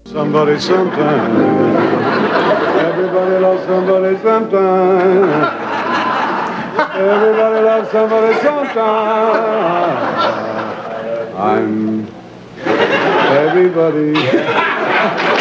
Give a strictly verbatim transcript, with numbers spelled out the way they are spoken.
Somebody sometime. Everybody loves somebody sometime. Everybody loves somebody sometime. I'm everybody.